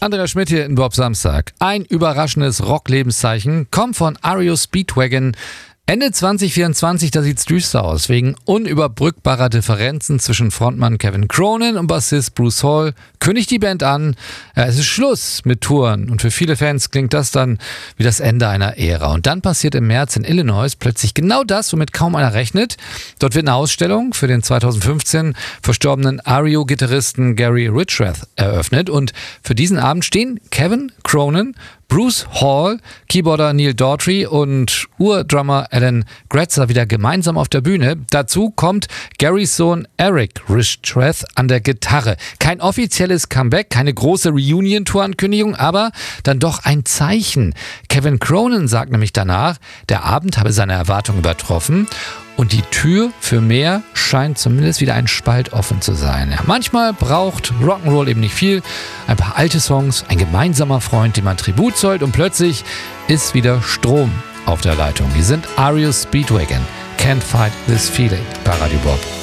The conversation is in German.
Andreas Schmidt hier in Bob Samstag. Ein überraschendes Rock-Lebenszeichen kommt von REO Speedwagon. Ende 2024, da sieht's düster aus. Wegen unüberbrückbarer Differenzen zwischen Frontmann Kevin Cronin und Bassist Bruce Hall kündigt die Band an, es ist Schluss mit Touren. Und für viele Fans klingt das dann wie das Ende einer Ära. Und dann passiert im März in Illinois plötzlich genau das, womit kaum einer rechnet. Dort wird eine Ausstellung für den 2015 verstorbenen REO-Gitarristen Gary Richrath eröffnet. Und für diesen Abend stehen Kevin Cronin, Bruce Hall, Keyboarder Neil Daughtry und Urdrummer Alan Gretzer wieder gemeinsam auf der Bühne. Dazu kommt Garys Sohn Eric Richrath an der Gitarre. Kein offizielles Comeback, keine große Reunion-Tour-Ankündigung, aber dann doch ein Zeichen. Kevin Cronin sagt nämlich danach, der Abend habe seine Erwartungen übertroffen. Und die Tür für mehr scheint zumindest wieder ein Spalt offen zu sein. Ja, manchmal braucht Rock'n'Roll eben nicht viel. Ein paar alte Songs, ein gemeinsamer Freund, dem man Tribut zollt und plötzlich ist wieder Strom auf der Leitung. Wir sind REO Speedwagon. Can't Fight This Feeling bei Radio Bob.